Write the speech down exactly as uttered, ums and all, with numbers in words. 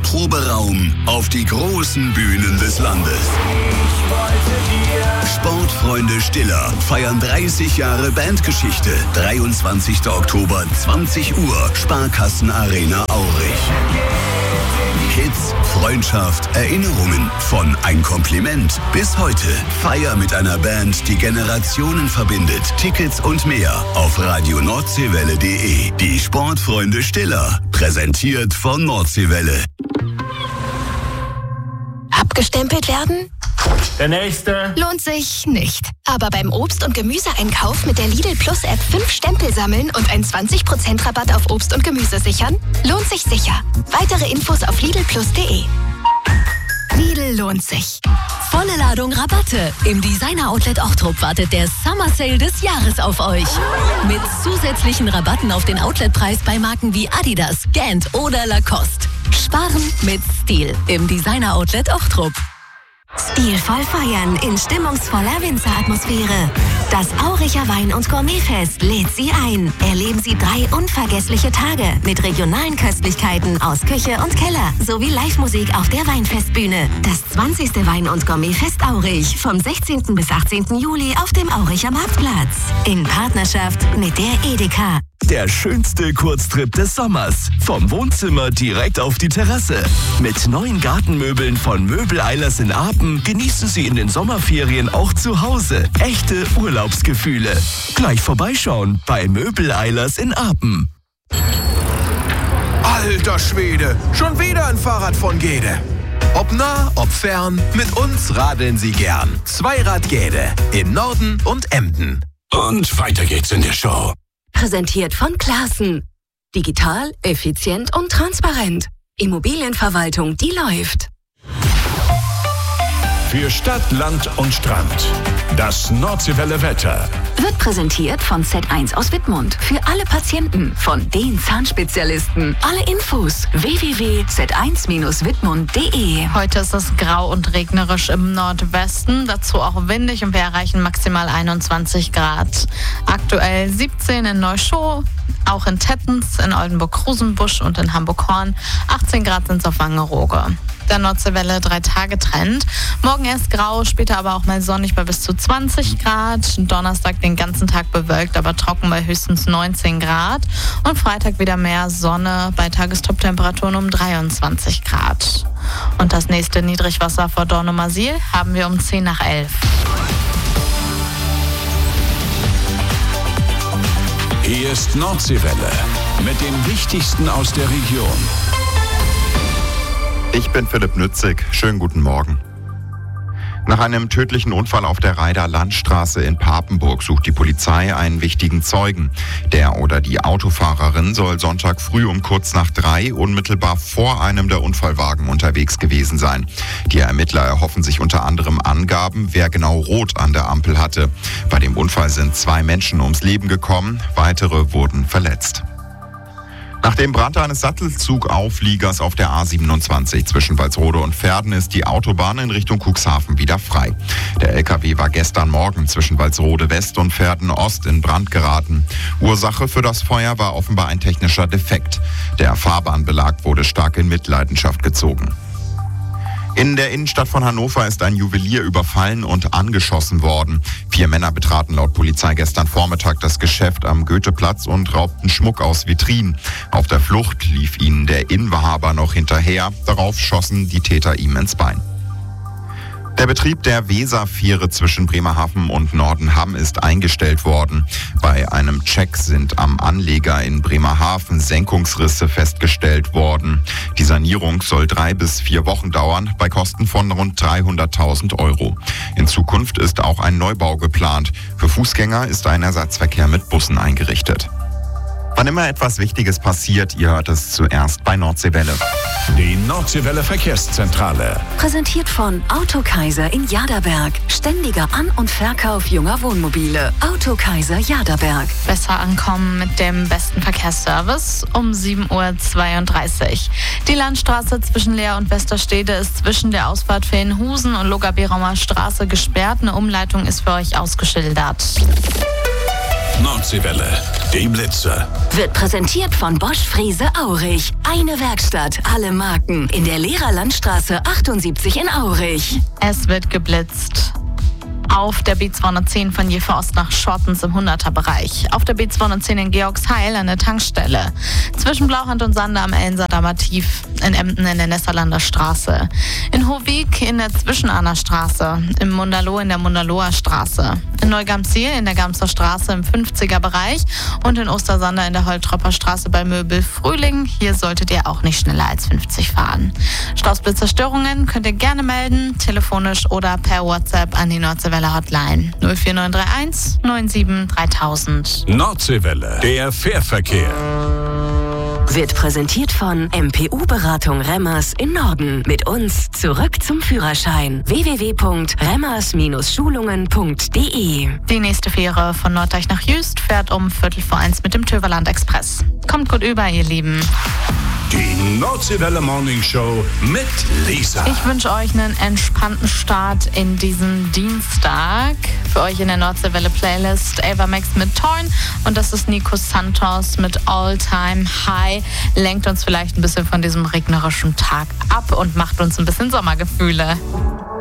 Proberaum auf die großen Bühnen des Landes. Sportfreunde Stiller feiern dreißig Jahre Bandgeschichte. dreiundzwanzigster Oktober, zwanzig Uhr, Sparkassenarena Aurich. Hits, Freundschaft, Erinnerungen, von Ein Kompliment bis heute. Feier mit einer Band, die Generationen verbindet. Tickets und mehr auf radio nordseewelle punkt de. Die Sportfreunde Stiller, präsentiert von Nordseewelle. Abgestempelt werden? Der nächste. Lohnt sich nicht. Aber beim Obst- und Gemüseeinkauf mit der Lidl Plus App fünf Stempel sammeln und einen zwanzig Prozent Rabatt auf Obst und Gemüse sichern? Lohnt sich sicher. Weitere Infos auf lidl plus punkt de. Lidl lohnt sich. Volle Ladung Rabatte. Im Designer-Outlet Ochtrup wartet der Summer Sale des Jahres auf euch. Mit zusätzlichen Rabatten auf den Outletpreis bei Marken wie Adidas, Gant oder Lacoste. Sparen mit Stil im Designer-Outlet Ochtrup. Stilvoll feiern in stimmungsvoller Winzeratmosphäre. Das Auricher Wein- und Gourmetfest lädt Sie ein. Erleben Sie drei unvergessliche Tage mit regionalen Köstlichkeiten aus Küche und Keller sowie Live-Musik auf der Weinfestbühne. Das zwanzigste Wein- und Gourmetfest Aurich vom sechzehnten bis achtzehnten Juli auf dem Auricher Marktplatz. In Partnerschaft mit der Edeka. Der schönste Kurztrip des Sommers. Vom Wohnzimmer direkt auf die Terrasse. Mit neuen Gartenmöbeln von Möbel-Eilers in Apen genießen Sie in den Sommerferien auch zu Hause echte Urlaubsgefühle. Gleich vorbeischauen bei Möbel-Eilers in Apen. Alter Schwede, schon wieder ein Fahrrad von Gede. Ob nah, ob fern, mit uns radeln Sie gern. Zweirad Gede in Norden und Emden. Und weiter geht's in der Show. Präsentiert von Classen. Digital, effizient und transparent. Immobilienverwaltung, die läuft. Für Stadt, Land und Strand. Das Nordseewelle Wetter. Wird präsentiert von Z eins aus Wittmund. Für alle Patienten von den Zahnspezialisten. Alle Infos w w w punkt z eins bindestrich wittmund punkt de. Heute ist es grau und regnerisch im Nordwesten, dazu auch windig und wir erreichen maximal einundzwanzig Grad. Aktuell siebzehn in Neuschow, auch in Tettens, in Oldenburg-Rosenbusch und in Hamburg-Horn. achtzehn Grad sind es auf Wangerooge. Der Nordseewelle drei Tage Trend. Morgen erst grau, später aber auch mal sonnig bei bis zu zwanzig Grad. Donnerstag den ganzen Tag bewölkt, aber trocken bei höchstens neunzehn Grad. Und Freitag wieder mehr Sonne bei Tagestoptemperaturen um dreiundzwanzig Grad. Und das nächste Niedrigwasser vor Dornumersiel haben wir um zehn nach elf. Hier ist Nordseewelle mit dem Wichtigsten aus der Region. Ich bin Philipp Nützig. Schönen guten Morgen. Nach einem tödlichen Unfall auf der Reider Landstraße in Papenburg sucht die Polizei einen wichtigen Zeugen. Der oder die Autofahrerin soll Sonntag früh um kurz nach drei unmittelbar vor einem der Unfallwagen unterwegs gewesen sein. Die Ermittler erhoffen sich unter anderem Angaben, wer genau rot an der Ampel hatte. Bei dem Unfall sind zwei Menschen ums Leben gekommen, weitere wurden verletzt. Nach dem Brand eines Sattelzugaufliegers auf der A siebenundzwanzig zwischen Walsrode und Verden ist die Autobahn in Richtung Cuxhaven wieder frei. Der L K W war gestern Morgen zwischen Walsrode West und Verden Ost in Brand geraten. Ursache für das Feuer war offenbar ein technischer Defekt. Der Fahrbahnbelag wurde stark in Mitleidenschaft gezogen. In der Innenstadt von Hannover ist ein Juwelier überfallen und angeschossen worden. Vier Männer betraten laut Polizei gestern Vormittag das Geschäft am Goetheplatz und raubten Schmuck aus Vitrinen. Auf der Flucht lief ihnen der Inhaber noch hinterher. Darauf schossen die Täter ihm ins Bein. Der Betrieb der Weserfähre zwischen Bremerhaven und Nordenham ist eingestellt worden. Bei einem Check sind am Anleger in Bremerhaven Senkungsrisse festgestellt worden. Die Sanierung soll drei bis vier Wochen dauern, bei Kosten von rund dreihunderttausend Euro. In Zukunft ist auch ein Neubau geplant. Für Fußgänger ist ein Ersatzverkehr mit Bussen eingerichtet. Wann immer etwas Wichtiges passiert, ihr hört es zuerst bei Nordseewelle. Die Nordseewelle Verkehrszentrale. Präsentiert von Autokaiser in Jaderberg. Ständiger An- und Verkauf junger Wohnmobile. Autokaiser Jaderberg. Besser ankommen mit dem besten Verkehrsservice um sieben Uhr zweiunddreißig. Die Landstraße zwischen Leer und Westerstede ist zwischen der Ausfahrt Feenhusen und Loga-Beraumer Straße gesperrt. Eine Umleitung ist für euch ausgeschildert. Nordseewelle, dem Blitzer. Wird präsentiert von Bosch Frese Aurich. Eine Werkstatt, alle Marken. In der Lehrerlandstraße achtundsiebzig in Aurich. Es wird geblitzt. Auf der B zweihundertzehn von Jever Ost nach Schortens im hunderter-Bereich. Auf der B zweihundertzehn in Georgsheil an der Tankstelle. Zwischen Blauhand und Sander am Elsensamer Tief. In Emden in der Nesserlander Straße. In Hovik in der Zwischenahner Straße. Im Mundalow in der Mundalower Straße. In Neugamsiel in der Gamser Straße im fünfziger-Bereich. Und in Ostersander in der Holtropper Straße bei Möbel Frühling. Hier solltet ihr auch nicht schneller als fünfzig fahren. Stausblitzerstörungen könnt ihr gerne melden. Telefonisch oder per WhatsApp an die Nordseewelle Hotline null vier neun drei eins neun sieben dreitausend. Nordseewelle, der Fährverkehr. Wird präsentiert von M P U-Beratung Remmers in Norden. Mit uns zurück zum Führerschein. w w w punkt remmers Schulungen punkt d e. Die nächste Fähre von Norddeich nach Jüst fährt um Viertel vor eins mit dem Töverland Express. Kommt gut über, ihr Lieben. Die Nordseewelle Morning Show mit Lisa. Ich wünsche euch einen entspannten Start in diesen Dienstag. Für euch in der Nordseewelle Playlist Ava Max mit Torn und das ist Nico Santos mit All Time High. Lenkt uns vielleicht ein bisschen von diesem regnerischen Tag ab und macht uns ein bisschen Sommergefühle.